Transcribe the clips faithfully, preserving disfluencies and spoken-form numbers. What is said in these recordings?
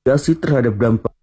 mitigasi terhadap dampak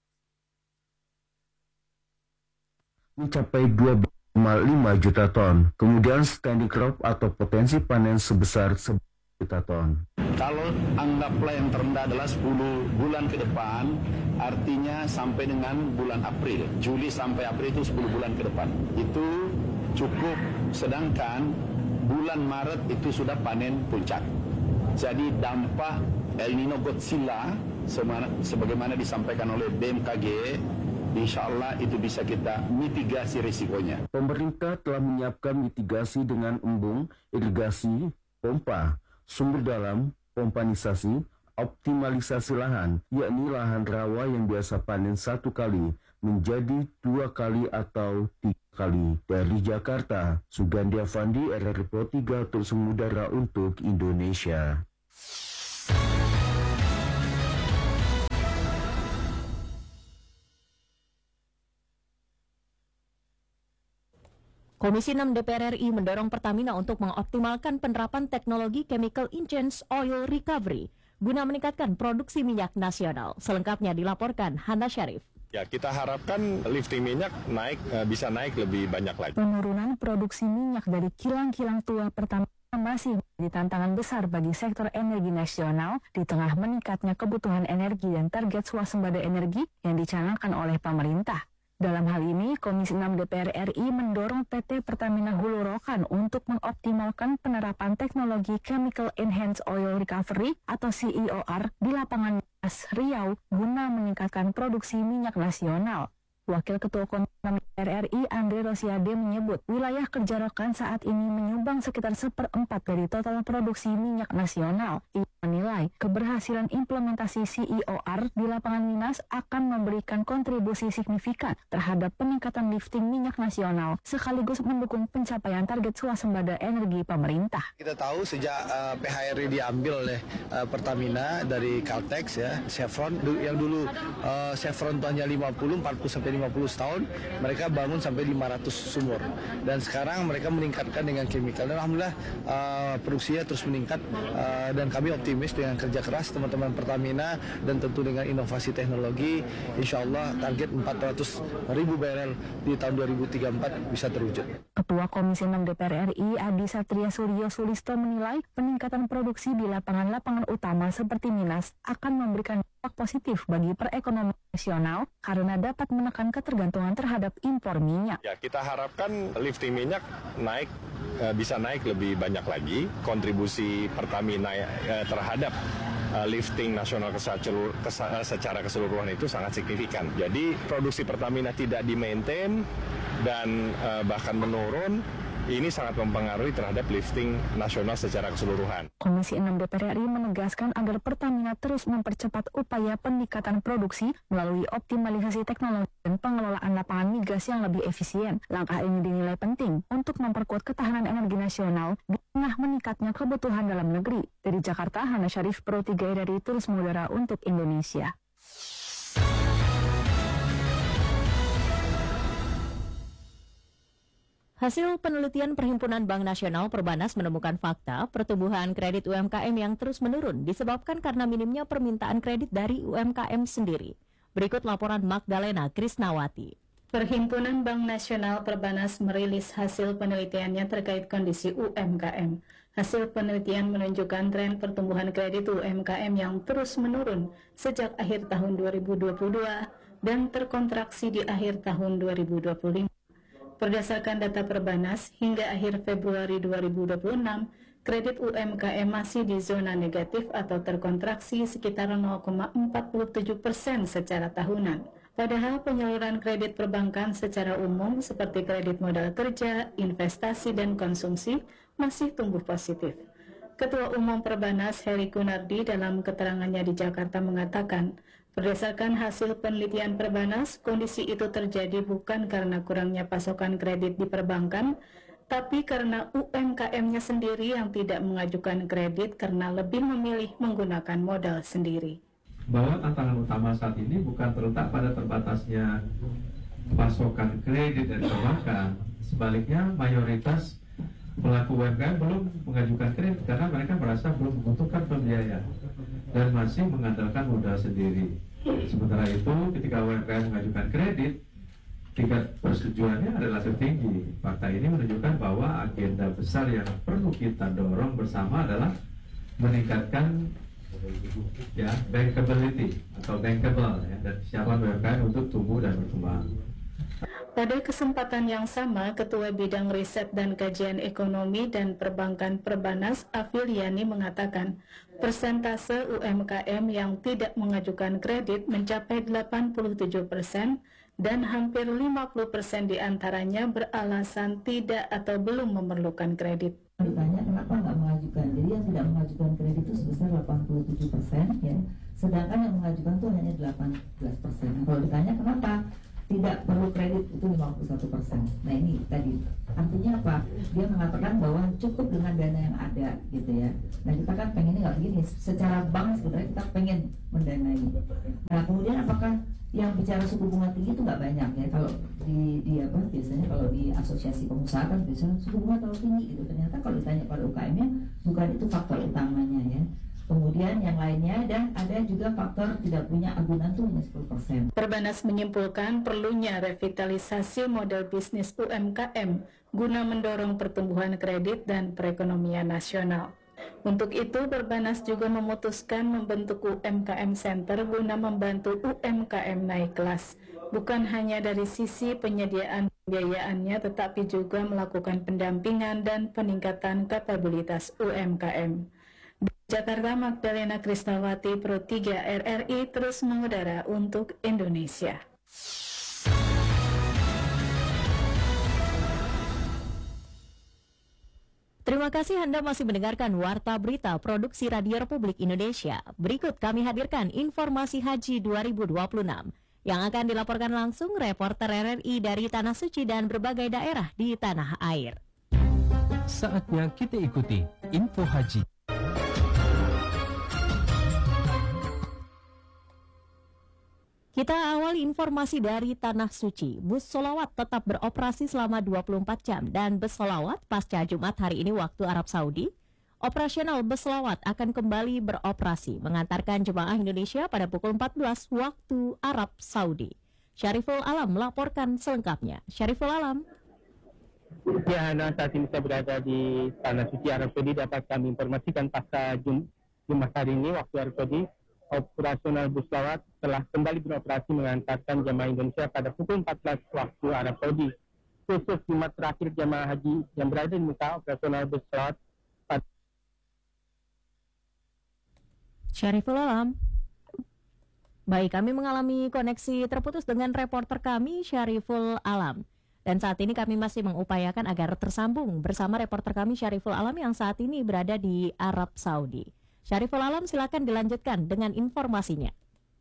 mencapai dua koma lima juta ton. Kemudian standing crop atau potensi panen sebesar sebelas juta ton. Kalau anggaplah yang terendah adalah sepuluh bulan ke depan, artinya sampai dengan bulan April. Juli sampai April itu sepuluh bulan ke depan. Itu cukup, sedangkan bulan Maret itu sudah panen puncak. Jadi dampak El Nino Godzilla sebagaimana disampaikan oleh B M K G, insya Allah itu bisa kita mitigasi risikonya. Pemerintah telah menyiapkan mitigasi dengan embung, irigasi, pompa, sumber dalam, pompanisasi, optimalisasi lahan, yakni lahan rawa yang biasa panen satu kali menjadi dua kali atau tiga kali. Dari Jakarta, Sugandi Avandi, R R P tiga untuk Semudara untuk Indonesia. Komisi enam D P R R I mendorong Pertamina untuk mengoptimalkan penerapan teknologi Chemical Enhanced Oil Recovery guna meningkatkan produksi minyak nasional. Selengkapnya dilaporkan Hana Syarif. Ya, kita harapkan lifting minyak naik bisa naik lebih banyak lagi. Penurunan produksi minyak dari kilang-kilang tua Pertamina masih menjadi tantangan besar bagi sektor energi nasional di tengah meningkatnya kebutuhan energi dan target swasembada energi yang dicanangkan oleh pemerintah. Dalam hal ini, Komisi enam D P R R I mendorong P T Pertamina Hulu Rokan untuk mengoptimalkan penerapan teknologi Chemical Enhanced Oil Recovery atau C E O R di lapangan Minas Riau guna meningkatkan produksi minyak nasional. Wakil Ketua Komisi enam D P R R I Andre Rosiade menyebut wilayah kerja Rokan saat ini menyumbang sekitar seperempat dari total produksi minyak nasional. Ia menilai keberhasilan implementasi C E O R di lapangan Minas akan memberikan kontribusi signifikan terhadap peningkatan lifting minyak nasional sekaligus mendukung pencapaian target swasembada energi pemerintah. Kita tahu sejak uh, P H R I diambil oleh uh, Pertamina dari Caltex ya, Chevron yang dulu uh, Chevron itu hanya lima puluh, empat puluh sampai lima puluh tahun, mereka bangun sampai lima ratus sumur. Dan sekarang mereka meningkatkan dengan chemical. Dan alhamdulillah uh, produksinya terus meningkat uh, dan kami optimis dengan kerja keras teman-teman Pertamina dan tentu dengan inovasi teknologi, insya Allah target empat ratus ribu barel di tahun dua ribu tiga puluh empat bisa terwujud. Ketua Komisi enam D P R R I Adi Satria Suryo Sulisto menilai peningkatan produksi di lapangan-lapangan utama seperti Minas akan memberikan dampak positif bagi perekonomian nasional karena dapat menekan ketergantungan terhadap impor minyak. Ya, kita harapkan lifting minyak naik bisa naik lebih banyak lagi. Kontribusi Pertamina terhadap lifting nasional secara keseluruhan itu sangat signifikan. Jadi produksi Pertamina tidak di-maintain dan bahkan menurun. Ini sangat mempengaruhi terhadap lifting nasional secara keseluruhan. Komisi enam D P R R I menegaskan agar Pertamina terus mempercepat upaya peningkatan produksi melalui optimalisasi teknologi dan pengelolaan lapangan migas yang lebih efisien. Langkah ini dinilai penting untuk memperkuat ketahanan energi nasional di tengah meningkatnya kebutuhan dalam negeri. Dari Jakarta, Hana Syarif, Pro tiga dari Turis Mudara untuk Indonesia. Hasil penelitian Perhimpunan Bank Nasional Perbanas menemukan fakta pertumbuhan kredit U M K M yang terus menurun disebabkan karena minimnya permintaan kredit dari U M K M sendiri. Berikut laporan Magdalena Krisnawati. Perhimpunan Bank Nasional Perbanas merilis hasil penelitiannya terkait kondisi U M K M. Hasil penelitian menunjukkan tren pertumbuhan kredit U M K M yang terus menurun sejak akhir tahun dua ribu dua puluh dua dan terkontraksi di akhir tahun dua ribu dua puluh lima. Berdasarkan data Perbanas, hingga akhir Februari dua ribu dua puluh enam, kredit U M K M masih di zona negatif atau terkontraksi sekitar nol koma empat tujuh persen secara tahunan. Padahal penyaluran kredit perbankan secara umum seperti kredit modal kerja, investasi, dan konsumsi masih tumbuh positif. Ketua Umum Perbanas Heri Kunardi dalam keterangannya di Jakarta mengatakan, berdasarkan hasil penelitian Perbanas, kondisi itu terjadi bukan karena kurangnya pasokan kredit di perbankan, tapi karena U M K M-nya sendiri yang tidak mengajukan kredit karena lebih memilih menggunakan modal sendiri. Bahwa tantangan utama saat ini bukan terletak pada terbatasnya pasokan kredit dari perbankan, sebaliknya mayoritas pelaku U M K M belum mengajukan kredit karena mereka merasa belum membutuhkan pembiayaan dan masih mengandalkan modal sendiri. Sementara itu ketika U M K M mengajukan kredit, tingkat persetujuannya relatif tinggi. Fakta ini menunjukkan bahwa agenda besar yang perlu kita dorong bersama adalah meningkatkan ya bankability atau bankable ya, dan kesiapan U M K M untuk tumbuh dan berkembang. Pada kesempatan yang sama, Ketua Bidang Riset dan Kajian Ekonomi dan Perbankan Perbanas, Afiliani mengatakan, persentase U M K M yang tidak mengajukan kredit mencapai delapan puluh tujuh persen dan hampir lima puluh persen diantaranya beralasan tidak atau belum memerlukan kredit. Ditanya kenapa nggak mengajukan, jadi yang tidak mengajukan kredit itu sebesar delapan puluh tujuh persen ya, sedangkan yang mengajukan itu hanya delapan belas persen. Nah, kalau ditanya kenapa tidak perlu kredit itu lima puluh satu persen. Nah ini tadi artinya apa? Dia mengatakan bahwa cukup dengan dana yang ada gitu ya. Nah kita kan pengennya nggak begini. Secara bank sebenarnya kita pengen mendanai. Nah kemudian apakah yang bicara suku bunga tinggi itu nggak banyak ya? Kalau di, di apa biasanya kalau di asosiasi pengusaha kan biasanya suku bunga terlalu tinggi gitu. Ternyata kalau ditanya pada U K M-nya bukan itu faktor utamanya ya. Kemudian yang lainnya, dan ada juga faktor tidak punya agunan tuh hanya sepuluh persen. Perbanas menyimpulkan perlunya revitalisasi model bisnis U M K M guna mendorong pertumbuhan kredit dan perekonomian nasional. Untuk itu, Perbanas juga memutuskan membentuk U M K M Center guna membantu U M K M naik kelas, bukan hanya dari sisi penyediaan pembiayaannya, tetapi juga melakukan pendampingan dan peningkatan kapabilitas U M K M. Jakarta, Magdalena Krisnawati, Pro tiga R R I terus mengudara untuk Indonesia. Terima kasih Anda masih mendengarkan Warta Berita Produksi Radio Republik Indonesia. Berikut kami hadirkan informasi Haji dua ribu dua puluh enam yang akan dilaporkan langsung reporter R R I dari Tanah Suci dan berbagai daerah di tanah air. Saatnya kita ikuti info haji. Kita awali informasi dari Tanah Suci. Bus sholawat tetap beroperasi selama dua puluh empat jam dan bus sholawat pasca Jumat hari ini waktu Arab Saudi. Operasional bus sholawat akan kembali beroperasi mengantarkan jemaah Indonesia pada pukul empat belas waktu Arab Saudi. Syariful Alam melaporkan selengkapnya. Syariful Alam. Ya, Hana, saat ini saya berada di Tanah Suci Arab Saudi. Dapat kami informasikan pasca Jum- Jumat hari ini waktu Arab Saudi, operasional bus sholawat telah kembali beroperasi mengantarkan jemaah Indonesia pada pukul empat belas waktu Arab Saudi. Khusus Jumat terakhir jemaah haji yang berada di Mekah, operasional bus sholawat pada... Syariful Alam. Baik, kami mengalami koneksi terputus dengan reporter kami Syariful Alam. Dan saat ini kami masih mengupayakan agar tersambung bersama reporter kami Syariful Alam yang saat ini berada di Arab Saudi. Syariful Alam, silakan dilanjutkan dengan informasinya.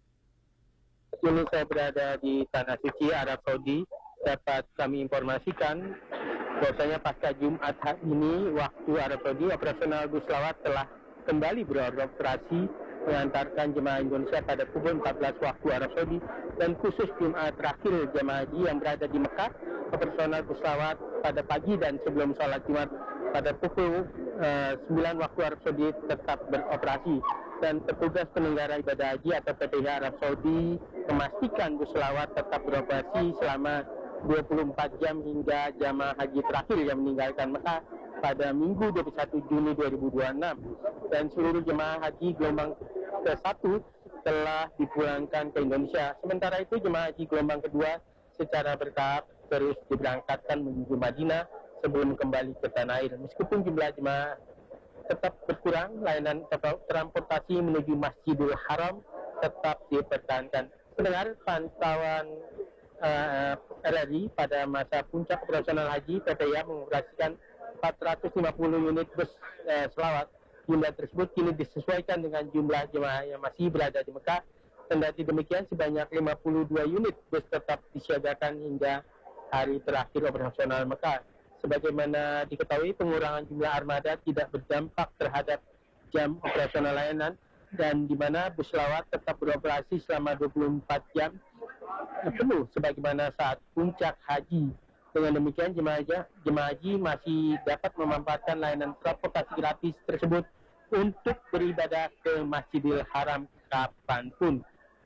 Kini saya berada di Tanah Suci Arab Saudi. Dapat kami informasikan bahwasanya pasca Jumat hari ini waktu Arab Saudi, operasional bus sholawat telah kembali beroperasi mengantarkan jemaah Indonesia pada pukul empat belas waktu Arab Saudi, dan khusus Jumat terakhir jemaah haji yang berada di Mekah, operasional bus sholawat pada pagi dan sebelum sholat Jumat pada pukul uh, sembilan waktu Arab Saudi tetap beroperasi, dan petugas penyelenggara ibadah haji atau P T H Arab Saudi memastikan bus sholawat tetap beroperasi selama dua puluh empat jam hingga jamaah haji terakhir yang meninggalkan Mekah pada Minggu dua puluh satu Juni dua ribu dua puluh enam, dan seluruh jemaah haji gelombang ke satu telah dipulangkan ke Indonesia. Sementara itu jemaah haji gelombang kedua secara bertahap terus diberangkatkan menuju Madinah sebelum kembali ke tanah air. Meskipun jumlah jemaah tetap berkurang, layanan transportasi menuju Masjidil Haram tetap dipertahankan. Mendengar pantauan uh, R R I pada masa puncak operasional haji, P T I A mengoperasikan empat ratus lima puluh unit bus uh, sholawat. Jumlah tersebut kini disesuaikan dengan jumlah jemaah yang masih berada di Mekah. Kendati demikian, sebanyak lima puluh dua unit bus tetap disiagakan hingga hari terakhir operasional Mekah. Sebagaimana diketahui, pengurangan jumlah armada tidak berdampak terhadap jam operasional layanan, dan di mana bus sholawat tetap beroperasi selama dua puluh empat jam penuh sebagaimana saat puncak haji. Dengan demikian, jemaah haji masih dapat memanfaatkan layanan transportasi gratis tersebut untuk beribadah ke Masjidil Haram kapanpun.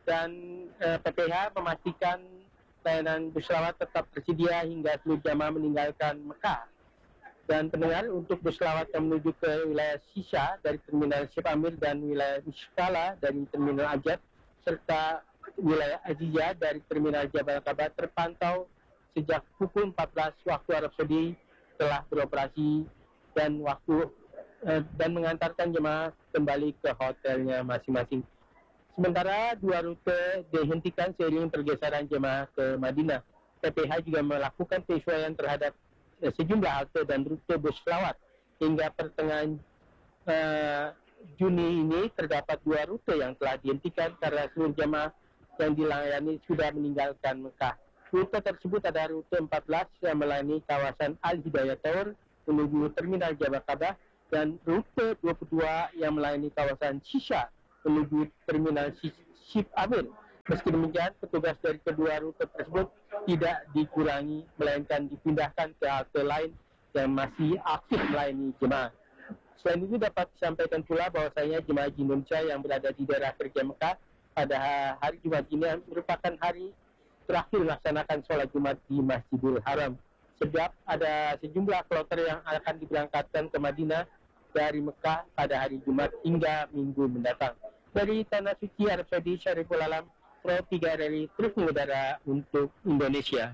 dan uh, P P H memastikan layanan bus selawat tetap tersedia hingga seluruh jamaah meninggalkan Mekah. Dan pendengar, untuk bus selawat yang menuju ke wilayah Shisha dari Terminal Syekh Amir dan wilayah Mishkala dari Terminal Ajat serta wilayah Azizah dari Terminal Jabal Aqabah terpantau sejak pukul empat belas waktu Arab Saudi telah beroperasi dan waktu eh, dan mengantarkan jemaah kembali ke hotelnya masing-masing. Sementara dua rute dihentikan seiring pergeseran jemaah ke Madinah. P P H juga melakukan penyesuaian terhadap eh, sejumlah halte dan rute bus selawat. Hingga pertengahan eh, Juni ini terdapat dua rute yang telah dihentikan karena seluruh jemaah yang dilayani sudah meninggalkan Mekah. Rute tersebut ada rute empat belas yang melayani kawasan Al-Hidayah Tower menuju Terminal Jabal Aqabah dan rute dua puluh dua yang melayani kawasan Shisha menuju Terminal Syekh Amir. Meski demikian, petugas dari kedua rute tersebut tidak dikurangi, melainkan dipindahkan ke halte lain yang masih aktif melayani jemaah. Selain itu dapat disampaikan pula bahwasanya jemaah haji Indonesia yang berada di daerah kerja Mekah pada hari Jumat ini merupakan hari terakhir melaksanakan sholat Jumat di Masjidil Haram. Sebab ada sejumlah kloter yang akan diberangkatkan ke Madinah dari Mekah pada hari Jumat hingga Minggu mendatang. Dari Tanah Suci Arab Saudi, Syariful Alam, Pro tiga R I terus mengudara untuk Indonesia.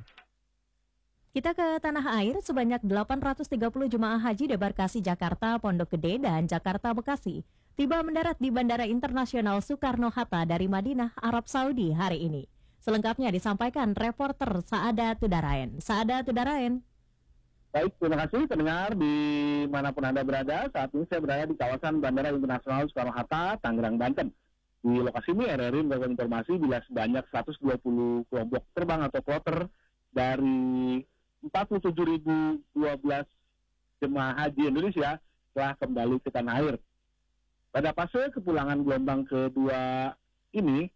Kita ke tanah air, sebanyak delapan ratus tiga puluh jemaah haji debarkasi Jakarta, Pondok Gede, dan Jakarta Bekasi tiba mendarat di Bandara Internasional Soekarno-Hatta dari Madinah, Arab Saudi hari ini. Selengkapnya disampaikan reporter Saada Tudaraen. Saada Tudaraen. Baik, terima kasih pendengar dimanapun Anda berada. Saat ini saya berada di kawasan Bandara Internasional Soekarno-Hatta, Tangerang, Banten. Di lokasi ini R R I mendapatkan informasi bila sebanyak seratus dua puluh kelompok terbang atau kloter dari empat puluh tujuh ribu dua belas jemaah haji Indonesia telah kembali ke tanah air. Pada fase kepulangan gelombang kedua ini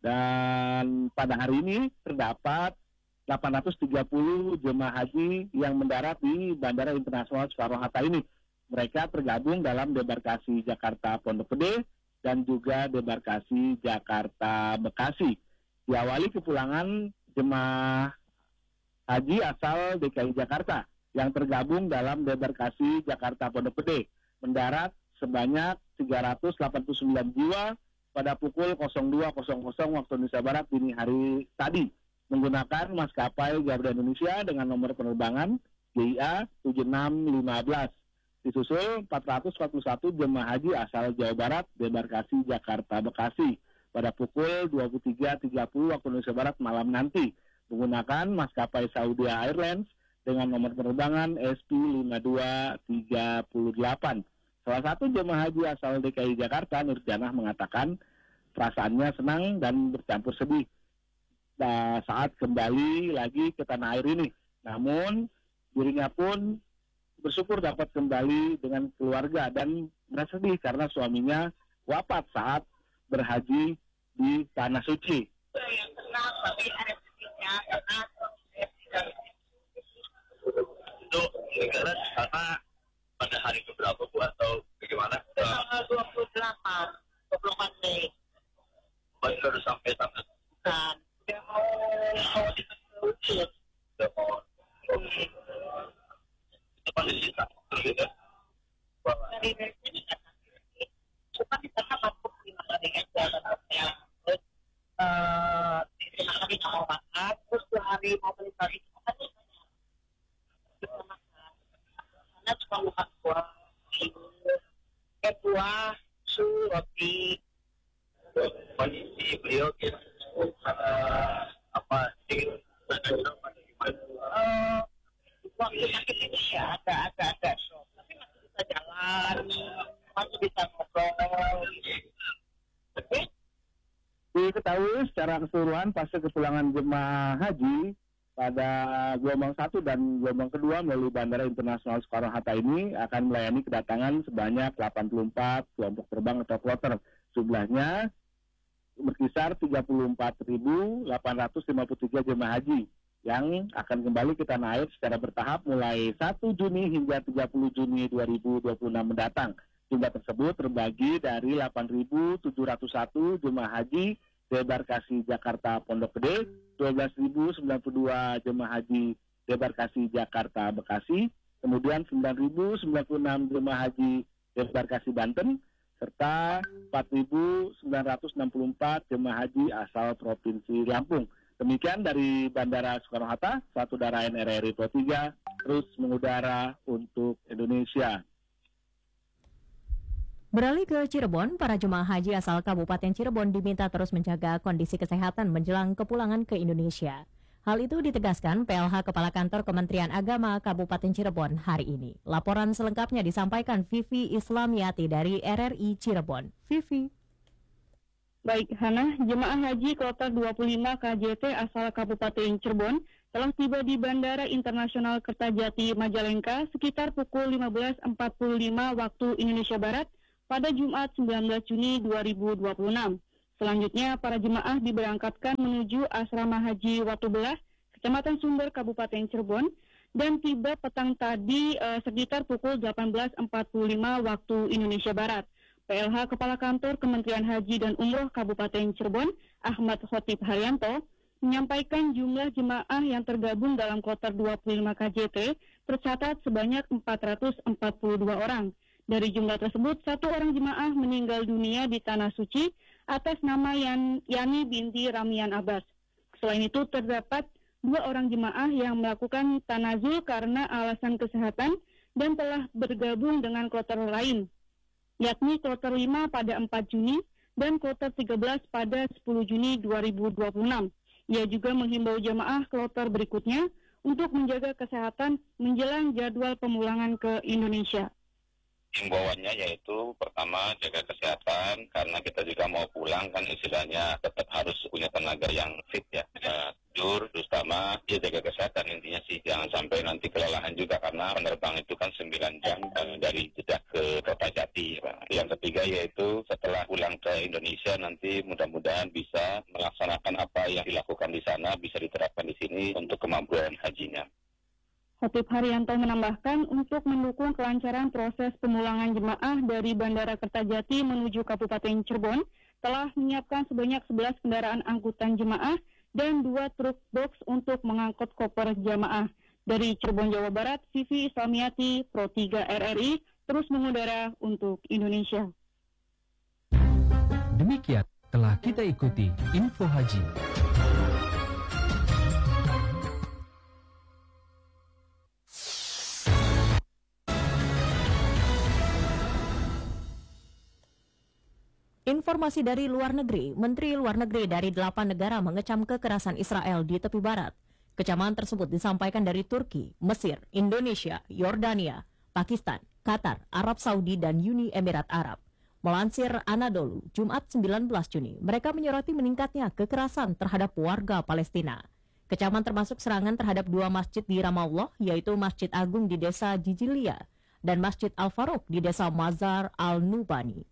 dan pada hari ini terdapat delapan ratus tiga puluh jemaah haji yang mendarat di Bandara Internasional Soekarno-Hatta ini. Mereka tergabung dalam debarkasi Jakarta Pondok Gede dan juga debarkasi Jakarta Bekasi. Diawali kepulangan jemaah haji asal D K I Jakarta yang tergabung dalam debarkasi Jakarta Pondok Gede mendarat sebanyak tiga ratus delapan puluh sembilan jiwa pada pukul dua waktu Indonesia Barat dini hari tadi menggunakan maskapai Garuda Indonesia dengan nomor penerbangan G I A tujuh enam lima belas. Disusul empat ratus empat puluh satu jemaah haji asal Jawa Barat debarkasi Jakarta Bekasi pada pukul dua puluh tiga tiga puluh waktu Indonesia Barat malam nanti menggunakan maskapai Saudi Airlines dengan nomor penerbangan S P lima dua tiga delapan. Salah satu jemaah haji asal D K I Jakarta, Nurjanah, mengatakan perasaannya senang dan bercampur sedih nah, saat kembali lagi ke tanah air ini. Namun dirinya pun bersyukur dapat kembali dengan keluarga dan merasa sedih karena suaminya wafat saat berhaji di Tanah Suci. Yang senang tapi ada sedihnya karena itu karena pada hari keberapa Bu atau bagaimana? Tanggal dua puluh delapan, dua puluh empat Mei. Baik, baru sampai tanggal. Bukan, dia mau mau ditutup. Dia mau itu kondisi tak begitu. Dari sini kan, cuma di sana mampu lima hari aja yang terus lima hari mau makan, terus dua hari mau beli hari makan bisa makan. Karena cuma makan buah, eh buah, susu, roti. Kondisi beliau gitu, apa sih? Waktu sakit ini ya agak-agak shock, tapi masih bisa jalan, masih bisa ngobrol. Oke? Diketahui secara keseluruhan fase kepulangan jemaah haji pada gelombang satu dan gelombang kedua melalui Bandara Internasional Soekarno-Hatta ini akan melayani kedatangan sebanyak delapan puluh empat kelompok terbang atau kloter. Jumlahnya berkisar tiga puluh empat ribu delapan ratus lima puluh tiga jemaah haji yang akan kembali ke tanah air secara bertahap mulai satu Juni hingga tiga puluh Juni dua ribu dua puluh enam mendatang. Jumlah tersebut terbagi dari delapan ribu tujuh ratus satu jemaah haji debarkasi Jakarta Pondok Gede, dua belas ribu sembilan puluh dua jemaah haji debarkasi Jakarta Bekasi, kemudian sembilan ribu sembilan puluh enam jemaah haji debarkasi Banten, serta empat ribu sembilan ratus enam puluh empat jemaah haji asal Provinsi Lampung. Demikian dari Bandara Soekarno-Hatta, satu udara N R R I Pro tiga terus mengudara untuk Indonesia. Beralih ke Cirebon, para jemaah haji asal Kabupaten Cirebon diminta terus menjaga kondisi kesehatan menjelang kepulangan ke Indonesia. Hal itu ditegaskan P L H Kepala Kantor Kementerian Agama Kabupaten Cirebon hari ini. Laporan selengkapnya disampaikan Vivi Islamiati dari R R I Cirebon. Vivi. Baik, Hana, jemaah haji kloter dua puluh lima K J T asal Kabupaten Cirebon telah tiba di Bandara Internasional Kertajati Majalengka sekitar pukul lima belas empat puluh lima waktu Indonesia Barat pada Jumat sembilan belas Juni dua ribu dua puluh enam. Selanjutnya, para jemaah diberangkatkan menuju Asrama Haji Watu Belah, Kecamatan Sumber, Kabupaten Cirebon, dan tiba petang tadi eh, sekitar pukul delapan belas empat puluh lima waktu Indonesia Barat. P L H Kepala Kantor Kementerian Haji dan Umroh Kabupaten Cirebon, Ahmad Khotib Haryanto, menyampaikan jumlah jemaah yang tergabung dalam kloter dua puluh lima K J T tercatat sebanyak empat ratus empat puluh dua orang. Dari jumlah tersebut, satu orang jemaah meninggal dunia di Tanah Suci atas nama Yan, Yani binti Ramian Abbas. Selain itu, terdapat dua orang jemaah yang melakukan tanazul karena alasan kesehatan dan telah bergabung dengan kloter lain, yakni kloter lima pada empat Juni dan kloter tiga belas pada sepuluh Juni dua ribu dua puluh enam. Ia juga menghimbau jemaah kloter berikutnya untuk menjaga kesehatan menjelang jadwal pemulangan ke Indonesia. Himbauannya yaitu pertama jaga kesehatan, karena kita juga mau pulang kan istilahnya tetap harus punya tenaga yang fit ya, ya tidur, terus sama ya jaga kesehatan intinya sih, jangan sampai nanti kelelahan juga karena penerbangan itu kan sembilan jam eh, dari Jeddah ke Kertajati. Pak. Yang ketiga yaitu setelah pulang ke Indonesia nanti mudah-mudahan bisa melaksanakan apa yang dilakukan di sana bisa diterapkan di sini untuk kemampuan hajinya. Khotib Haryanto menambahkan untuk mendukung kelancaran proses pemulangan jemaah dari Bandara Kertajati menuju Kabupaten Cirebon telah menyiapkan sebanyak sebelas kendaraan angkutan jemaah dan dua truk box untuk mengangkut koper jemaah. Dari Cirebon, Jawa Barat, Vivi Islamiati, Pro tiga R R I, terus mengudara untuk Indonesia. Demikian telah kita ikuti Info Haji. Informasi dari luar negeri, Menteri Luar Negeri dari delapan negara mengecam kekerasan Israel di tepi barat. Kecaman tersebut disampaikan dari Turki, Mesir, Indonesia, Yordania, Pakistan, Qatar, Arab Saudi, dan Uni Emirat Arab. Melansir Anadolu, Jumat sembilan belas Juni, mereka menyoroti meningkatnya kekerasan terhadap warga Palestina. Kecaman termasuk serangan terhadap dua masjid di Ramallah, yaitu Masjid Agung di Desa Jijilia dan Masjid Al-Faruq di Desa Mazar Al-Nubani.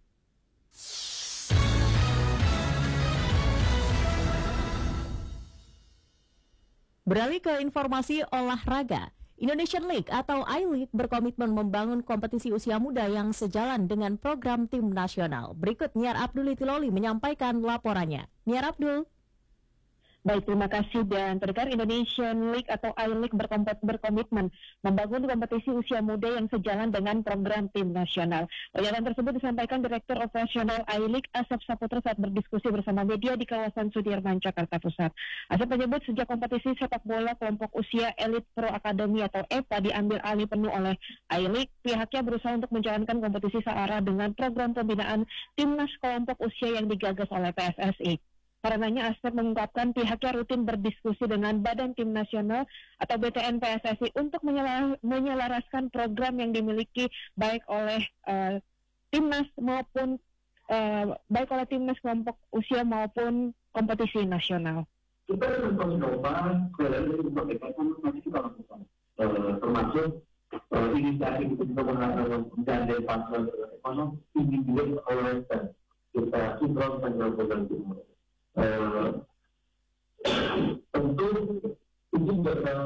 Beralih ke informasi olahraga, Indonesian League atau I-League berkomitmen membangun kompetisi usia muda yang sejalan dengan program tim nasional. Berikut Niar Abdul Itiloli menyampaikan laporannya. Niar Abdul. Baik, terima kasih. Dan pendengar, Indonesian League atau I-League berkomitmen membangun kompetisi usia muda yang sejalan dengan program tim nasional. Pernyataan tersebut disampaikan Direktur Operasional I-League Asep Saputra saat berdiskusi bersama media di kawasan Sudirman, Jakarta Pusat. Asep menyebut sejak kompetisi sepak bola kelompok usia Elite Pro Academy atau E P A diambil alih penuh oleh I-League, pihaknya berusaha untuk menjalankan kompetisi searah dengan program pembinaan timnas kelompok usia yang digagas oleh P S S I. Karenanya Asep mengungkapkan pihaknya rutin berdiskusi dengan Badan Tim Nasional atau B T N P S S I untuk menyelaraskan program yang dimiliki baik oleh uh, timnas maupun uh, baik oleh timnas kelompok usia maupun kompetisi nasional. Kita mencoba dari berbagai macam masih kita lakukan, termasuk inisiatif itu juga menggandeng pasar ekonomi individu oleh kita sinkron dengan program timur. Uh, tentu ini juga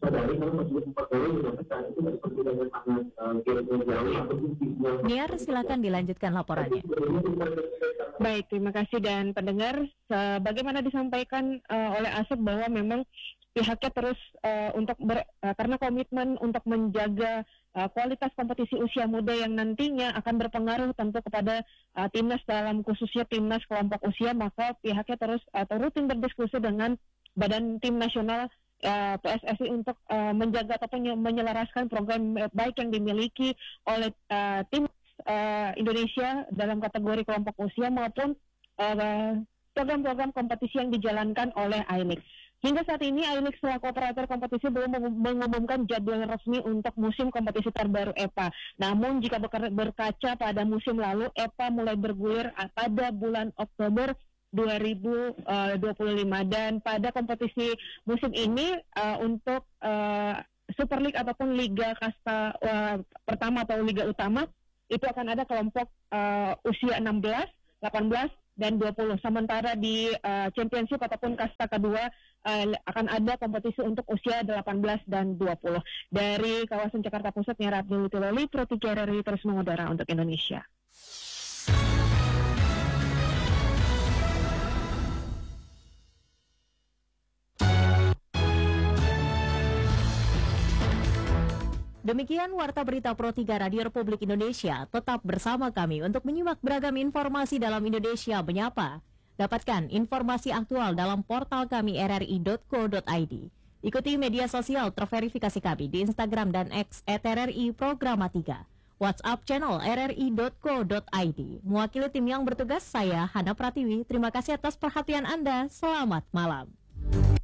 sadari kalau masih empat puluh juga besar itu nggak seperti dengan sangat jauh atau sinyal. Niar, silakan dilanjutkan laporannya. Baik, terima kasih dan pendengar, sebagaimana disampaikan uh, oleh Asep bahwa memang pihaknya terus uh, untuk ber, uh, karena komitmen untuk menjaga uh, kualitas kompetisi usia muda yang nantinya akan berpengaruh tentu kepada uh, timnas dalam khususnya timnas kelompok usia, maka pihaknya terus atau uh, rutin berdiskusi dengan Badan Tim Nasional uh, P S S I untuk uh, menjaga ataupun menyelaraskan program baik yang dimiliki oleh uh, tim uh, Indonesia dalam kategori kelompok usia maupun uh, program-program kompetisi yang dijalankan oleh I L I K. Hingga saat ini I L I K selaku operator kompetisi belum mengumumkan jadwal resmi untuk musim kompetisi terbaru E P A. Namun jika berkaca pada musim lalu, E P A mulai bergulir pada bulan Oktober dua ribu dua puluh lima dan pada kompetisi musim ini uh, untuk uh, Super League ataupun Liga Kasta uh, pertama atau Liga Utama itu akan ada kelompok uh, usia enam belas, delapan belas dan dua puluh. Sementara di uh, Championship ataupun kasta kedua uh, akan ada kompetisi untuk usia delapan belas dan dua puluh. Dari kawasan Jakarta Pusat, Niar Abdul Tiloli, Pro tiga R R I terus mengudara untuk Indonesia. Demikian Warta Berita Pro tiga Radio Republik Indonesia. Tetap bersama kami untuk menyimak beragam informasi dalam Indonesia Menyapa. Dapatkan informasi aktual dalam portal kami r r i dot co dot i d. Ikuti media sosial terverifikasi kami di Instagram dan X et r r i programa tiga. WhatsApp channel r r i dot co dot i d. Mewakili tim yang bertugas, saya Hana Pratiwi. Terima kasih atas perhatian Anda. Selamat malam.